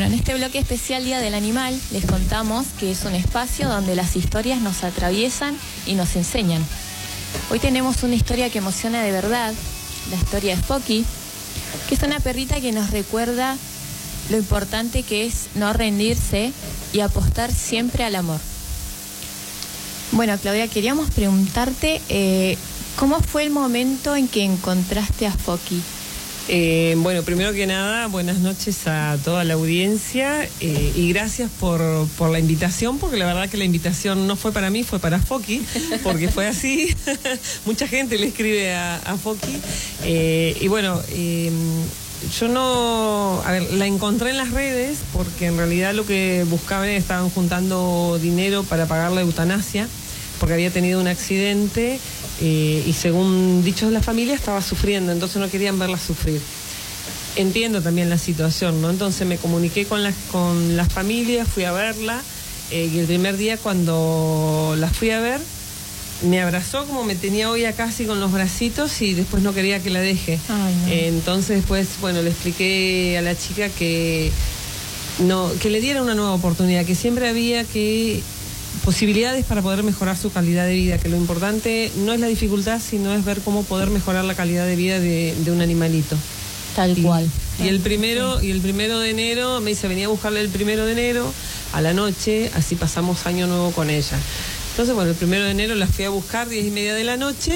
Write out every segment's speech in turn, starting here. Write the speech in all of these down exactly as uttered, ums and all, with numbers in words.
en este bloque especial Día del Animal les contamos que es un espacio donde las historias nos atraviesan y nos enseñan. Hoy tenemos una historia que emociona de verdad, la historia de Foki, que es una perrita que nos recuerda lo importante que es no rendirse y apostar siempre al amor. Bueno, Claudia, queríamos preguntarte, eh, ¿cómo fue el momento en que encontraste a Foki? Eh, bueno, primero que nada, buenas noches a toda la audiencia eh, y gracias por, por la invitación, porque la verdad que la invitación no fue para mí, fue para Foki, porque fue así. Mucha gente le escribe a, a Foki. Eh, y bueno, eh, yo no... A ver, la encontré en las redes porque en realidad lo que buscaban estaban juntando dinero para pagar la eutanasia, porque había tenido un accidente eh, y según dichos de la familia estaba sufriendo, entonces no querían verla sufrir. Entiendo también la situación, ¿no? Entonces me comuniqué con las con las familias, fui a verla eh, y el primer día cuando la fui a ver me abrazó como me tenía hoy acá así con los bracitos y después no quería que la deje. Ay, no. eh, entonces después, bueno, le expliqué a la chica que, no, que le diera una nueva oportunidad, que siempre había que... posibilidades para poder mejorar su calidad de vida, que lo importante no es la dificultad, sino es ver cómo poder mejorar la calidad de vida de, de un animalito. Tal y, cual. Y el primero, sí. y el primero de enero, me dice, venía a buscarle el primero de enero a la noche, así pasamos año nuevo con ella. Entonces, bueno, el primero de enero la fui a buscar, diez y media de la noche,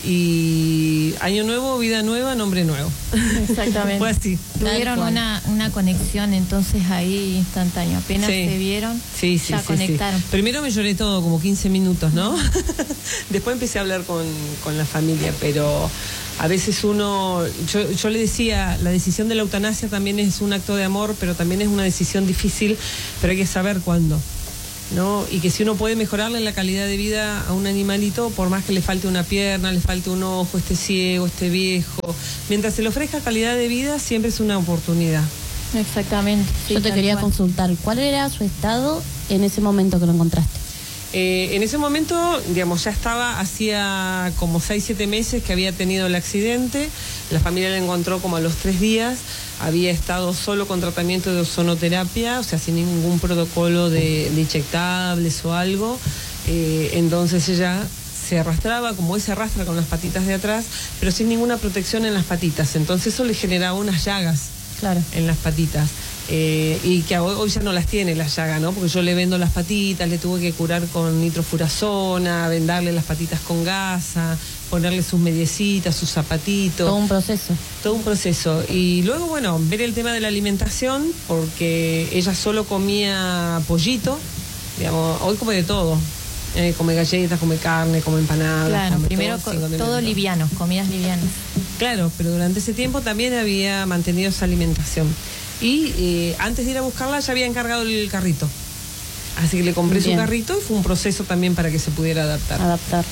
y año nuevo, vida nueva, nombre nuevo. Exactamente. Fue así. Tuvieron una, una conexión entonces ahí instantánea. Apenas sí. se vieron, sí, sí, ya sí, conectaron. Sí. Primero me lloré todo, como quince minutos, ¿no? Después empecé a hablar con, con la familia, pero a veces uno... Yo, yo le decía, la decisión de la eutanasia también es un acto de amor, pero también es una decisión difícil, pero hay que saber cuándo, ¿no? Y que si uno puede mejorarle la calidad de vida a un animalito, por más que le falte una pierna, le falte un ojo, esté ciego, esté viejo, mientras se le ofrezca calidad de vida, siempre es una oportunidad. Exactamente. Sí, Yo te quería cual. consultar, ¿cuál era su estado en ese momento que lo encontraste? Eh, en ese momento, digamos, ya estaba, hacía como seis, siete meses que había tenido el accidente. La familia la encontró como a los tres días. Había estado solo con tratamiento de ozonoterapia, o sea, sin ningún protocolo de, de inyectables o algo. Eh, entonces ella se arrastraba, como él se arrastra con las patitas de atrás, pero sin ninguna protección en las patitas. Entonces eso le generaba unas llagas, claro, en las patitas. Eh, y que hoy, hoy ya no las tiene las llagas, ¿no? Porque yo le vendo las patitas, le tuve que curar con nitrofurazona, vendarle las patitas con gasa, ponerle sus mediecitas, sus zapatitos. Todo un proceso. Todo un proceso. Y luego, bueno, ver el tema de la alimentación, porque ella solo comía pollito, digamos, hoy come de todo. Eh, come galletas, come carne, come empanadas. Claro, come primero todo, todo, todo liviano, comidas livianas. Claro, pero durante ese tiempo también había mantenido esa alimentación. Y eh, antes de ir a buscarla ya había encargado el carrito. Así que le compré Bien. su carrito y fue un proceso también para que se pudiera adaptar. Adaptar.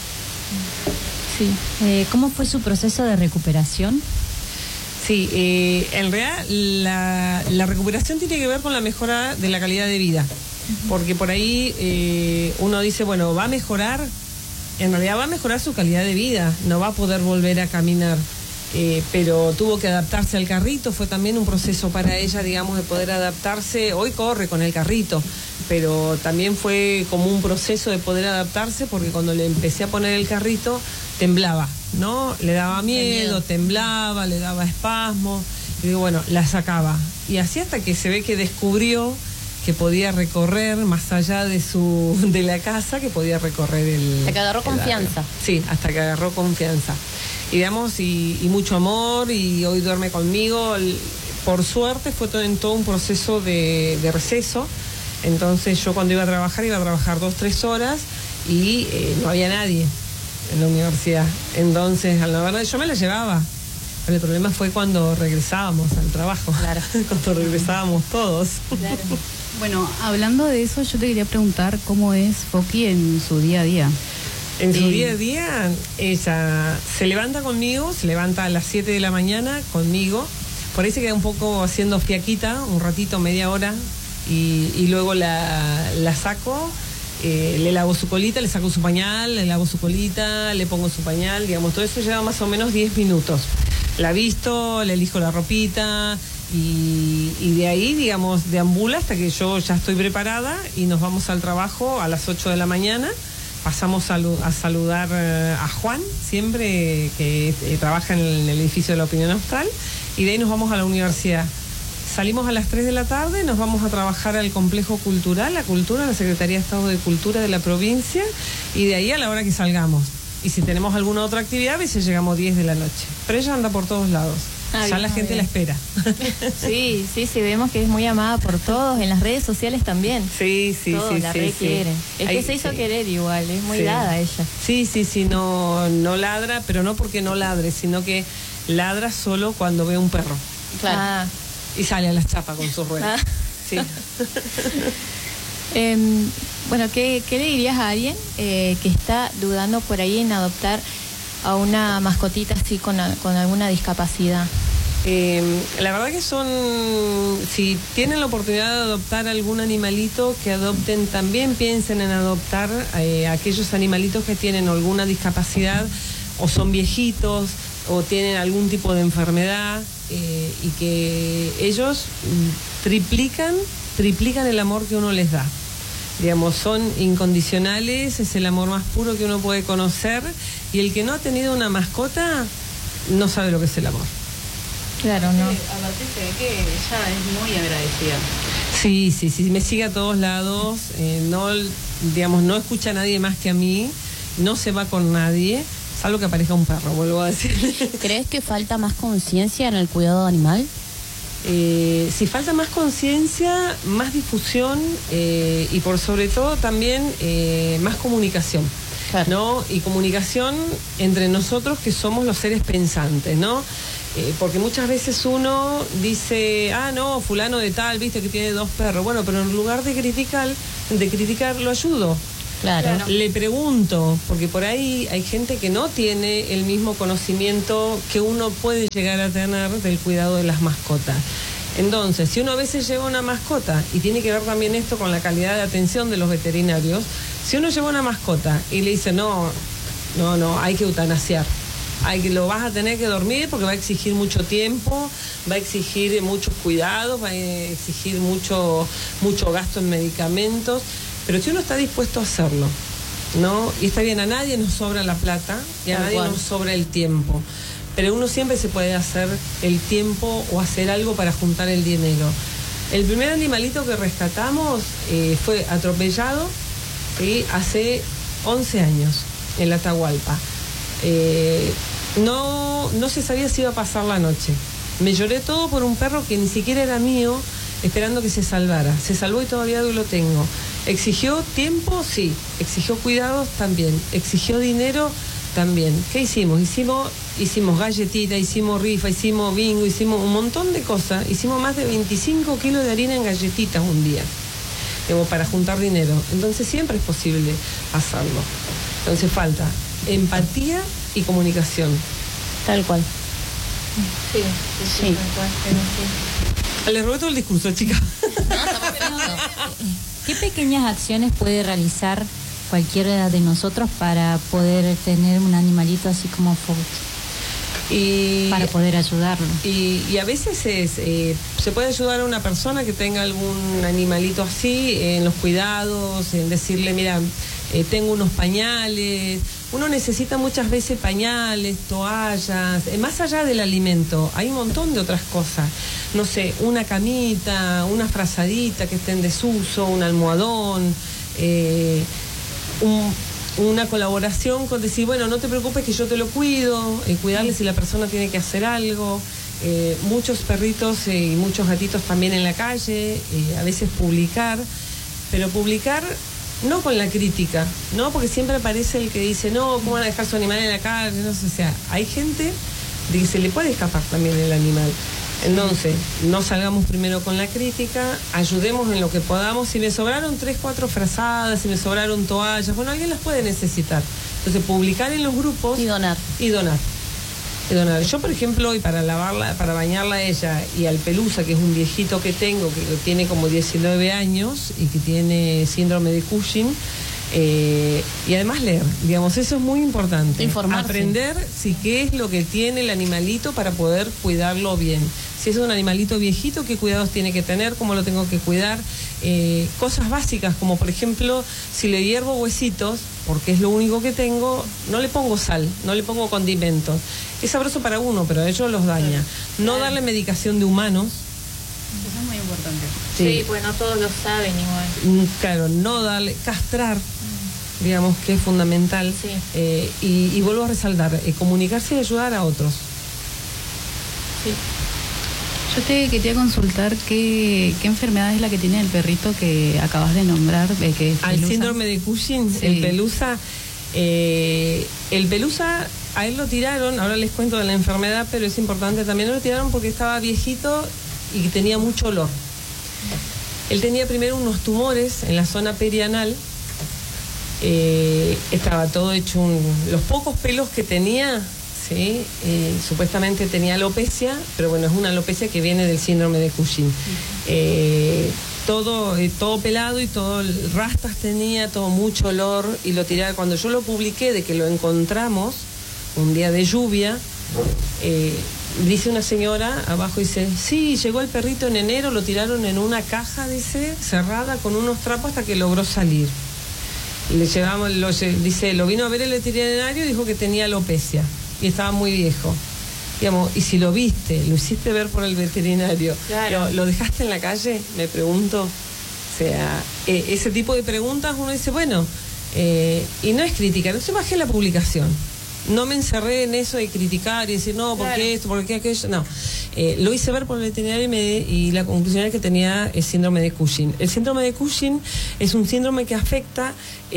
Sí. Eh, ¿Cómo fue su proceso de recuperación? Sí, eh, en realidad la, la recuperación tiene que ver con la mejora de la calidad de vida. Porque por ahí eh, uno dice, bueno, va a mejorar, en realidad va a mejorar su calidad de vida, no va a poder volver a caminar. Eh, pero tuvo que adaptarse al carrito, fue también un proceso para ella, digamos, de poder adaptarse. Hoy corre con el carrito, pero también fue como un proceso de poder adaptarse, porque cuando le empecé a poner el carrito temblaba, ¿no? Le daba miedo, temblaba, le daba espasmos, y digo, bueno, la sacaba. Y así hasta que se ve que descubrió que podía recorrer más allá de su de la casa, que podía recorrer el... Hasta que agarró confianza. Sí, hasta que agarró confianza. Y digamos, y, y mucho amor, y hoy duerme conmigo. Por suerte fue todo en todo un proceso de, de receso. Entonces yo cuando iba a trabajar, iba a trabajar dos, tres horas y eh, no había nadie en la universidad. Entonces, a la verdad, yo me la llevaba. Pero el problema fue cuando regresábamos al trabajo. Claro. Cuando regresábamos todos. Claro. Bueno, hablando de eso, yo te quería preguntar cómo es Foki en su día a día. En su Sí. día a día, ella se levanta conmigo, se levanta a las siete de la mañana conmigo. Por ahí se queda un poco haciendo fiaquita, un ratito, media hora, y, y luego la, la saco, eh, le lavo su colita, le saco su pañal, le lavo su colita, le pongo su pañal, digamos, todo eso lleva más o menos diez minutos. La visto, le elijo la ropita, Y, y de ahí, digamos, deambula hasta que yo ya estoy preparada y nos vamos al trabajo a las ocho de la mañana. Pasamos a, a saludar eh, a Juan, siempre que eh, trabaja en el, en el edificio de la Opinión Austral, y de ahí nos vamos a la universidad. Salimos a las tres de la tarde, nos vamos a trabajar al complejo cultural, la cultura, la Secretaría de Estado de Cultura de la provincia, y de ahí a la hora que salgamos. Y si tenemos alguna otra actividad, a veces llegamos diez de la noche. Pero ella anda por todos lados. Ah, ya bien, la gente bien. La espera. Sí, sí, sí, vemos que es muy amada por todos, en las redes sociales también. Sí, sí, todos sí. la sí, requieren. sí. Es Ay, que se hizo sí. querer igual, es muy sí. dada ella. Sí, sí, sí, no, no ladra, pero no porque no ladre, sino que ladra solo cuando ve un perro. Claro. Ah. Y sale a las chapas con sus ruedas. Ah. Sí. eh, bueno, ¿qué, ¿qué le dirías a alguien eh, que está dudando por ahí en adoptar a una mascotita así con, con alguna discapacidad? Eh, la verdad que son, si tienen la oportunidad de adoptar algún animalito, que adopten, también piensen en adoptar eh, aquellos animalitos que tienen alguna discapacidad o son viejitos o tienen algún tipo de enfermedad eh, y que ellos triplican, triplican el amor que uno les da. Digamos, son incondicionales, es el amor más puro que uno puede conocer, y el que no ha tenido una mascota no sabe lo que es el amor. Claro, ¿no? Sí, aparte se ve que ella es muy agradecida. Sí, sí, sí, me sigue a todos lados, eh, no, digamos, no escucha a nadie más que a mí, no se va con nadie, salvo que aparezca un perro, vuelvo a decir. ¿Crees que falta más conciencia en el cuidado animal? Eh, si falta más conciencia, más difusión eh, y por sobre todo también eh, más comunicación, claro. ¿No? Y comunicación entre nosotros que somos los seres pensantes, ¿no? Eh, porque muchas veces uno dice, ah, no, fulano de tal, viste que tiene dos perros. Bueno, pero en lugar de criticar, de criticar, lo ayudo. Claro. Claro. Le pregunto, porque por ahí hay gente que no tiene el mismo conocimiento que uno puede llegar a tener del cuidado de las mascotas. Entonces, si uno a veces lleva una mascota, y tiene que ver también esto con la calidad de atención de los veterinarios, si uno lleva una mascota y le dice, no, no, no, hay que eutanasiar. Hay que, lo vas a tener que dormir porque va a exigir mucho tiempo, va a exigir muchos cuidados, va a exigir mucho, mucho gasto en medicamentos, pero si uno está dispuesto a hacerlo, ¿no? Y está bien, a nadie nos sobra la plata y a Tal nadie cual. Nos sobra el tiempo, pero uno siempre se puede hacer el tiempo o hacer algo para juntar el dinero. El primer animalito que rescatamos eh, fue atropellado ¿sí? hace once años en la Atahualpa. Eh, no, no se sabía si iba a pasar la noche. Me lloré todo por un perro que ni siquiera era mío, esperando que se salvara. Se salvó y todavía lo tengo. ¿Exigió tiempo? Sí. ¿Exigió cuidados? También. ¿Exigió dinero? También. ¿Qué hicimos? Hicimos, hicimos galletita, hicimos rifa, hicimos bingo, hicimos un montón de cosas. Hicimos más de veinticinco kilos de harina en galletitas un día, digamos, para juntar dinero. Entonces siempre es posible hacerlo. Entonces falta empatía y comunicación. Tal cual. Sí, sí, sí. Sí. Tal cual, pero sí. Les robé todo el discurso, chica. ¿Qué pequeñas acciones puede realizar cualquiera de nosotros para poder tener un animalito así como Foki? Y, para poder ayudarlo. Y, y a veces es, eh, se puede ayudar a una persona que tenga algún animalito así, eh, en los cuidados, en decirle, mira, eh, tengo unos pañales. Uno necesita muchas veces pañales, toallas, eh, más allá del alimento, hay un montón de otras cosas. No sé, una camita, una frazadita que esté en desuso, un almohadón, eh, un... una colaboración con decir, bueno, no te preocupes que yo te lo cuido, eh, cuidarle si la persona tiene que hacer algo. Eh, muchos perritos eh, y muchos gatitos también en la calle, eh, a veces publicar, pero publicar no con la crítica, ¿no? Porque siempre aparece el que dice, no, ¿cómo van a dejar su animal en la calle? No sé, o sea, hay gente de que se le puede escapar también el animal. Entonces, no salgamos primero con la crítica, ayudemos en lo que podamos. Si me sobraron tres, cuatro frazadas, si me sobraron toallas, bueno, alguien las puede necesitar. Entonces, publicar en los grupos Y donar. Y donar. Y donar. Yo, por ejemplo, y para lavarla, para bañarla a ella y al Pelusa, que es un viejito que tengo, que tiene como diecinueve años y que tiene síndrome de Cushing, Eh, y además leer, digamos, eso es muy importante. Informarse. Aprender si qué es lo que tiene el animalito para poder cuidarlo bien. Si es un animalito viejito, qué cuidados tiene que tener, cómo lo tengo que cuidar. Eh, cosas básicas, como por ejemplo, si le hiervo huesitos, porque es lo único que tengo, no le pongo sal, no le pongo condimentos. Es sabroso para uno, pero a ellos los daña. No darle medicación de humanos. Eso es muy importante. Sí, Sí. pues no todos lo saben igual. Mm, Claro, no darle, castrar, digamos que es fundamental. Sí. Eh, y, y vuelvo a resaltar, eh, comunicarse y ayudar a otros. Sí. Yo te quería consultar qué, qué enfermedad es la que tiene el perrito que acabas de nombrar. eh, que es Al pelusa. síndrome de Cushing, Sí. el pelusa, eh, el pelusa, a él lo tiraron, ahora les cuento de la enfermedad, pero es importante, también lo tiraron porque estaba viejito y tenía mucho olor. Él tenía primero unos tumores en la zona perianal, eh, estaba todo hecho, un, los pocos pelos que tenía, sí, eh, supuestamente tenía alopecia, pero bueno, es una alopecia que viene del síndrome de Cushing. Eh, todo, eh, todo pelado y todo, rastas tenía, todo mucho olor, y lo tiraba. Cuando yo lo publiqué de que lo encontramos, un día de lluvia, eh, dice una señora abajo, dice, sí, llegó el perrito en enero, lo tiraron en una caja, dice, cerrada con unos trapos hasta que logró salir. Le llevamos, lo, dice, lo vino a ver el veterinario y dijo que tenía alopecia y estaba muy viejo. Digamos, y si lo viste, lo hiciste ver por el veterinario, Claro. lo, lo dejaste en la calle, me pregunto. O sea, eh, ese tipo de preguntas uno dice, bueno, eh, y no es crítica, no se bajé la publicación. No me encerré en eso de criticar y decir, no, ¿por Claro. qué esto? ¿Por qué aquello? No. Eh, lo hice ver por el veterinario y, me, y la conclusión es que tenía el síndrome de Cushing. El síndrome de Cushing es un síndrome que afecta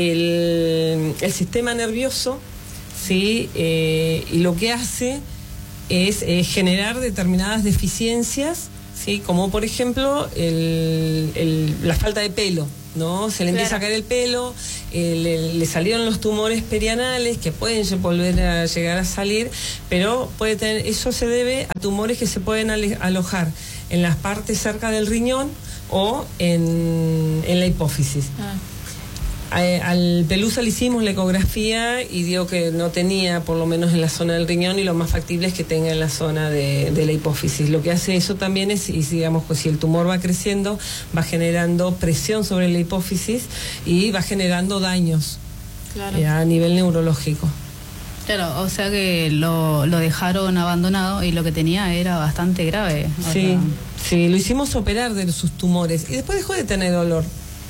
el, el sistema nervioso, ¿sí? Eh, y lo que hace es eh, generar determinadas deficiencias, ¿sí? Como por ejemplo el, el, la falta de pelo, ¿no? Se le empieza Claro. a caer el pelo, eh, le, le salieron los tumores perianales que pueden volver a llegar a salir, pero puede tener, eso se debe a tumores que se pueden ale, alojar en las partes cerca del riñón o en, en la hipófisis. Ah. A- Al pelusa le hicimos la ecografía y dio que no tenía, por lo menos en la zona del riñón, y lo más factible es que tenga en la zona de, de la hipófisis. Lo que hace eso también es, y digamos, pues si el tumor va creciendo, va generando presión sobre la hipófisis y va generando daños Claro. eh, a nivel neurológico. Claro, o sea que lo, lo dejaron abandonado y lo que tenía era bastante grave. O Sí, sea, sí, lo hicimos operar de sus tumores y después dejó de tener dolor.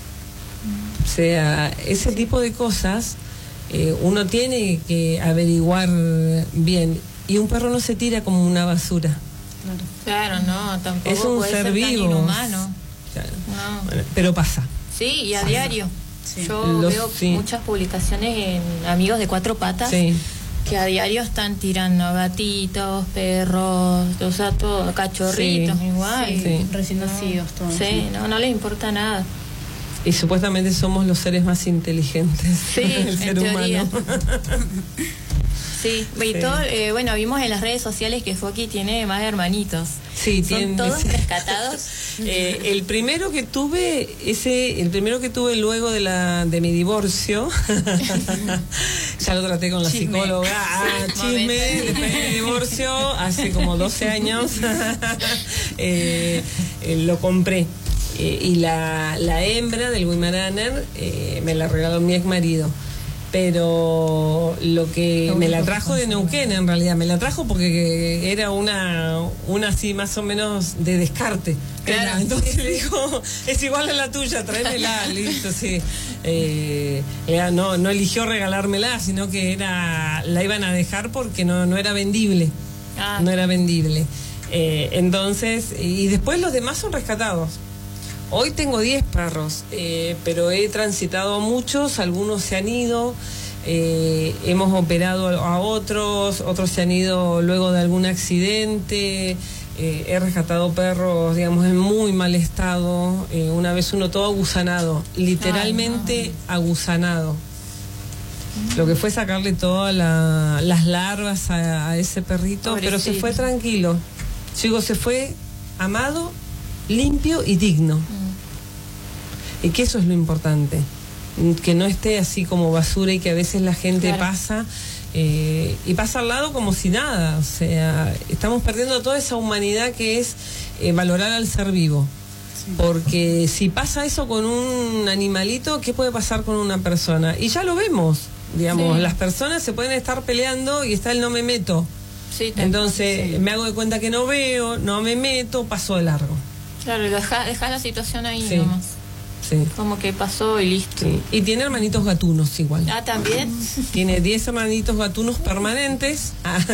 O sea, ese tipo de cosas eh, uno tiene que averiguar bien. Y un perro no se tira como una basura. Claro, no, tampoco Es un puede ser ser tan vivo. inhumano. Claro. No. Bueno, pero pasa. Sí, y a diario. Sí. Yo Los- veo sí. muchas publicaciones en Amigos de Cuatro Patas Sí. que a diario están tirando gatitos, perros, o sea, todo, cachorritos, Sí. igual. sí, Sí. recién No. nacidos, todos. Sí, no, no les importa nada. Y supuestamente somos los seres más inteligentes Sí, del en ser teoría. humano. Sí, y Sí. todo, eh, bueno, vimos en las redes sociales que Foki tiene más hermanitos. Sí, ¿Son tiene- todos sí. rescatados? Eh, el primero que tuve, ese, el primero que tuve luego de la de mi divorcio, ya lo traté con la Chisme. psicóloga, ah, Sí, chisme, momento. después de mi divorcio, hace como doce años, eh, eh, lo compré. Eh, y la, la hembra del Weimaraner eh, me la regaló mi ex marido. Pero lo que Lo me la único que trajo de Neuquén, en realidad, me la trajo porque era una, una así más o menos de descarte. Claro. Era, entonces le dijo, es igual a la tuya, tráemela, listo, sí. Eh, ella no, no eligió regalármela, sino que era, la iban a dejar porque no, no era vendible. Ah. No era vendible. Eh, entonces, y después los demás son rescatados. Hoy tengo diez perros, eh, pero he transitado a muchos, algunos se han ido, eh, hemos operado a otros, otros se han ido luego de algún accidente, eh, he rescatado perros, digamos, en muy mal estado, eh, una vez uno todo agusanado, literalmente agusanado. Lo que fue sacarle todas la, las larvas a, a ese perrito, pero se Pobrecito. fue tranquilo. Digo, se fue amado, limpio y digno. Y que eso es lo importante. que no esté así como basura y que a veces la gente claro. pasa eh, y pasa al lado como si nada. O sea, estamos perdiendo toda esa humanidad que es eh, valorar al ser vivo. Sí. Porque si pasa eso con un animalito, ¿qué puede pasar con una persona? Y ya lo vemos, digamos, sí. las personas se pueden estar peleando y está el no me meto. Sí, Entonces sí. me hago de cuenta que no veo, no me meto, paso de largo. Claro, dejas deja la situación ahí sí. nomás. Sí. Como que pasó y listo. Sí. Y tiene hermanitos gatunos igual. Ah, ¿también? Tiene diez hermanitos gatunos permanentes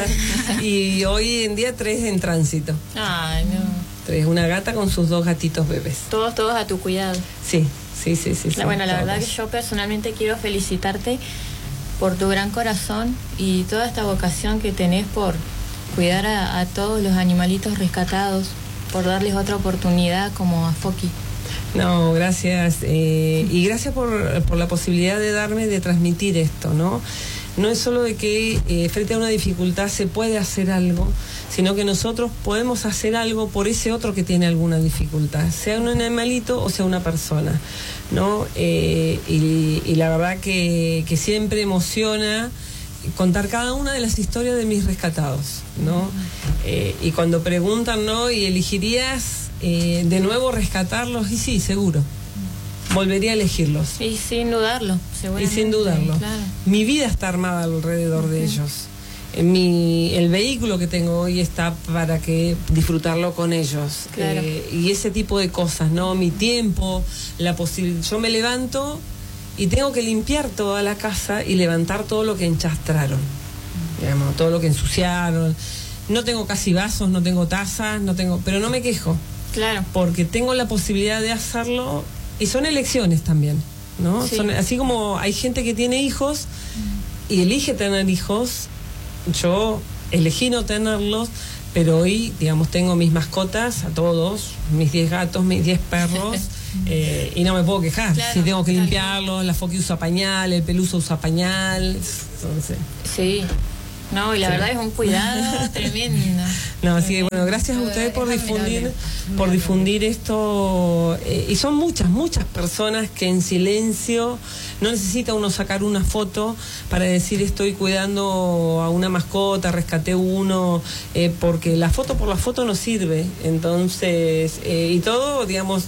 y hoy en día tres en tránsito. Ay, no. Tres, una gata con sus dos gatitos bebés. Todos, todos a tu cuidado. Sí, sí, sí, sí. La, bueno, la verdad que yo personalmente quiero felicitarte por tu gran corazón y toda esta vocación que tenés por cuidar a, a todos los animalitos rescatados, por darles otra oportunidad como a Foki. No, gracias. Eh, y gracias por, por la posibilidad de darme, de transmitir esto, ¿no? No es solo de que eh, frente a una dificultad se puede hacer algo, sino que nosotros podemos hacer algo por ese otro que tiene alguna dificultad, sea un animalito o sea una persona, ¿no? Eh, y, y la verdad que, que siempre emociona contar cada una de las historias de mis rescatados, ¿no? Eh, y cuando preguntan, ¿no? ¿Y elegirías eh, de nuevo rescatarlos? Y sí, seguro. Volvería a elegirlos. Y sin dudarlo, seguramente. Y sin dudarlo. Claro. Mi vida está armada alrededor de ellos. Mi, el vehículo que tengo hoy está para que disfrutarlo con ellos. Claro. Eh, y ese tipo de cosas, ¿no? Mi tiempo, la posibilidad. Yo me levanto y tengo que limpiar toda la casa y levantar todo lo que enchastraron, digamos, todo lo que ensuciaron. No tengo casi vasos, no tengo tazas, no tengo, pero no me quejo. Claro. Porque tengo la posibilidad de hacerlo y son elecciones también, ¿no? Sí. Son, así como hay gente que tiene hijos y elige tener hijos, yo elegí no tenerlos, pero hoy, digamos, tengo mis mascotas, a todos, mis diez gatos, mis diez perros, eh, y no me puedo quejar. Claro, si tengo que claro. limpiarlos, la Foki usa pañal, el Peluso usa pañal, entonces... Sí. No, y la sí. verdad es un cuidado tremendo. No, así que bueno, gracias a ustedes por difundir, por difundir esto. Eh, y son muchas, muchas personas que en silencio, no necesita uno sacar una foto para decir estoy cuidando a una mascota, rescaté uno, eh, porque la foto por la foto no sirve. Entonces, eh, y todo, digamos,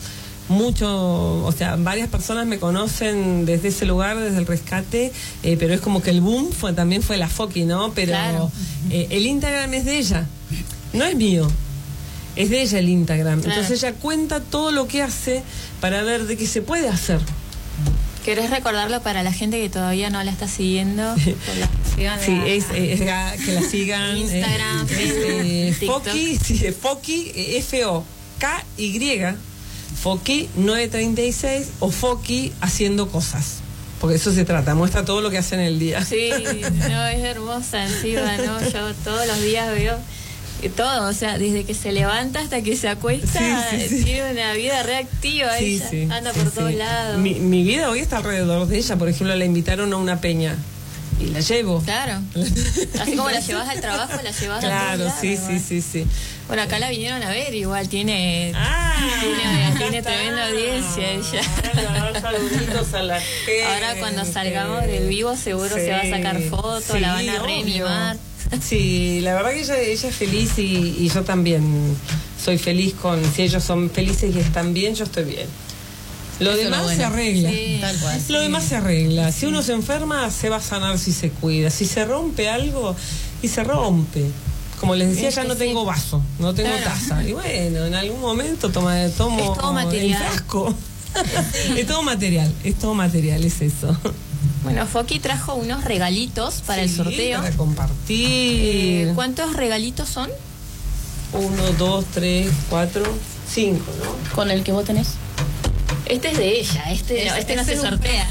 mucho, o sea, varias personas me conocen desde ese lugar, desde el rescate, eh, pero es como que el boom fue también fue la Foki, ¿no? Pero claro. eh, el Instagram es de ella, no es mío, es de ella el Instagram. Claro. Entonces ella cuenta todo lo que hace para ver de qué se puede hacer. ¿Querés recordarlo para la gente que todavía no la está siguiendo? La, sí, es, es, es que la sigan. Instagram, es, es, eh, Foki, sí, Foki, F O K Y. Foki nueve treinta y seis o Foki haciendo cosas, porque eso se trata, muestra todo lo que hace en el día. Sí, no, es hermosa encima, ¿no? Yo todos los días veo todo, o sea, desde que se levanta hasta que se acuesta, sí, sí, sí. tiene una vida reactiva, sí, ella sí, anda sí, por sí. todos lados. Mi, mi vida hoy está alrededor de ella, por ejemplo, la invitaron a una peña y la llevo. Claro. Así como la llevas al trabajo, la llevas claro, a todos sí, lados, sí, sí, sí. Bueno, acá la vinieron a ver, igual tiene ah, tiene, tiene tremenda audiencia ella. Saluditos a la gente. Ahora cuando salgamos del vivo seguro sí, se va a sacar fotos, sí, la van a reanimar. Sí, la verdad que ella, ella es feliz y, y yo también soy feliz con, si ellos son felices y están bien, yo estoy bien. Lo Eso demás lo bueno. se arregla. Sí, tal cual, lo sí. demás se arregla. Si uno se enferma, se va a sanar si se cuida. Si se rompe algo, y se rompe. Como les decía, ya no tengo vaso, no tengo claro. taza. Y bueno, en algún momento toma, tomo es todo material. el frasco. Sí. Es todo material, es todo material, es eso. Bueno, Foki trajo unos regalitos para sí, el sorteo. Para compartir. Eh, ¿Cuántos regalitos son? Uno, dos, tres, cuatro, cinco, ¿no? ¿Con el que vos tenés? Este es de ella, este, no, este no se sortea.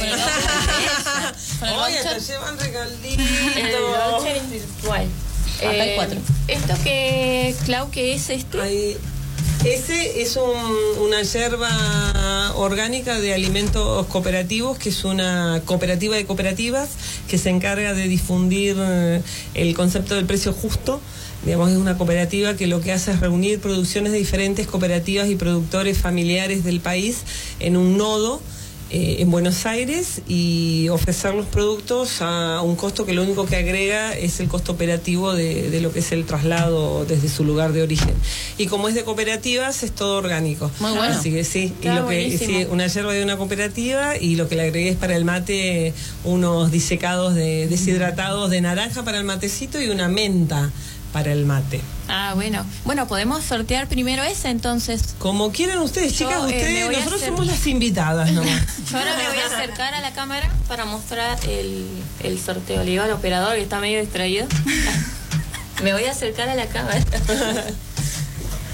Oye, te llevan regalitos. El voucher es virtual. Acá hay cuatro. ¿Esto que, Clau, qué es este? Ahí. Ese es un, una yerba orgánica de alimentos cooperativos, que es una cooperativa de cooperativas que se encarga de difundir el concepto del precio justo. Digamos, es una cooperativa que lo que hace es reunir producciones de diferentes cooperativas y productores familiares del país en un nodo eh, en Buenos Aires y ofrecer los productos a un costo que lo único que agrega es el costo operativo de, de lo que es el traslado desde su lugar de origen. Y como es de cooperativas, es todo orgánico. Muy bueno. Así que sí, y Está lo que buenísimo. sí, una yerba de una cooperativa, y lo que le agregué es para el mate unos disecados de deshidratados de naranja para el matecito y una menta para el mate. Ah, bueno. Bueno, podemos sortear primero ese entonces. Como quieran ustedes, Yo, chicas, eh, ustedes, me voy a nosotros hacer- somos las invitadas nomás. Yo ahora me voy a acercar a la cámara para mostrar el, el sorteo. Le digo al operador que está medio distraído. Me voy a acercar a la cámara.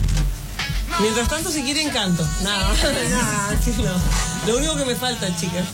Mientras tanto, si quieren, canto. Nada, nada, sí, no. Lo único que me falta, chicas.